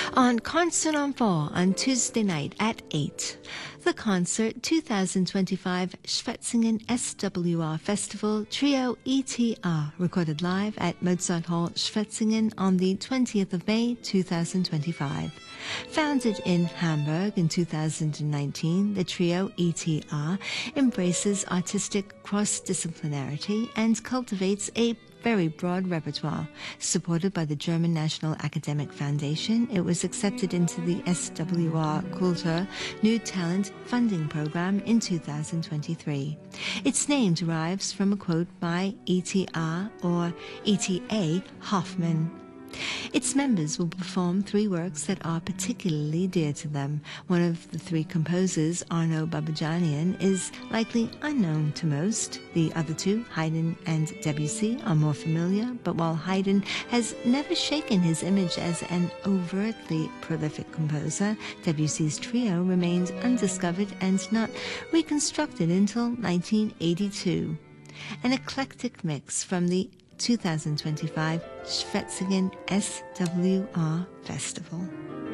On Concert en Four on Tuesday night at 8. The Concert 2025 Schwetzingen SWR Festival Trio ETR, recorded live at Mozart Hall, Schwetzingen on the 20th of May 2025. Founded in Hamburg in 2019, the Trio ETR embraces artistic cross-disciplinarity and cultivates a very broad repertoire. Supported by the German National Academic Foundation, it was accepted into the SWR Kultur New Talent Funding Program in 2023. Its name derives from a quote by ETA or ETA Hoffmann. Its members will perform three works that are particularly dear to them. One of the three composers, Arno Babajanian, is likely unknown to most. The other two, Haydn and Debussy, are more familiar, but while Haydn has never shaken his image as an overtly prolific composer, Debussy's trio remains undiscovered and not reconstructed until 1982. An eclectic mix from the 2025 Schwetzingen SWR Festival.